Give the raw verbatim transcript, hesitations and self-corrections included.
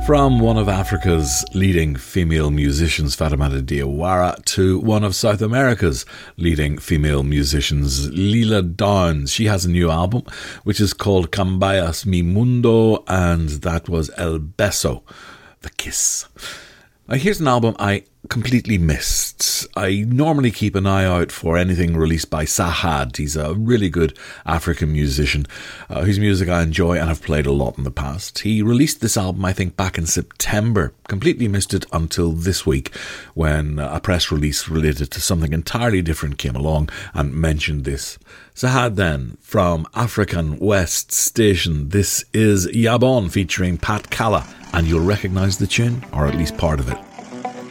From one of Africa's leading female musicians, Fatoumata Diawara, to one of South America's leading female musicians, Lila Downs. She has a new album, which is called Cambias Mi Mundo, and that was El Beso, The Kiss. Now, here's an album I completely missed. I normally keep an eye out for anything released by Sahad. He's a really good African musician uh, whose music I enjoy and have played a lot in the past. He released this album, I think, back in September. Completely missed it until this week when a press release related to something entirely different came along and mentioned this. Sahad then, from African West Station, this is Yabon featuring Pat Calla, and you'll recognise the tune, or at least part of it.